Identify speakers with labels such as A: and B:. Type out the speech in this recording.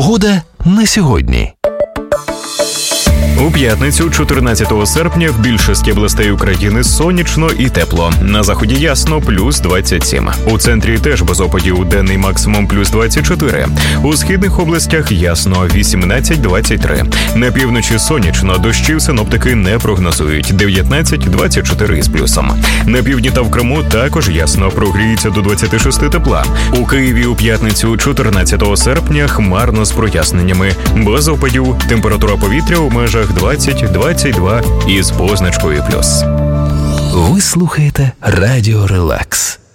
A: Погода на сьогодні.
B: У п'ятницю, 14 серпня, в більшості областей України сонячно і тепло. На заході ясно, плюс 27. У центрі теж без опадів, денний максимум плюс 24. У східних областях ясно, 18-23. На півночі сонячно, дощів синоптики не прогнозують, 19-24 із плюсом. На півдні та в Криму також ясно, прогріється до 26 тепла. У Києві у п'ятницю, 14 серпня, хмарно з проясненнями. Без опадів, температура повітря у межах 20-22 із позначкою плюс.
A: Ви слухаєте Радіо Релакс.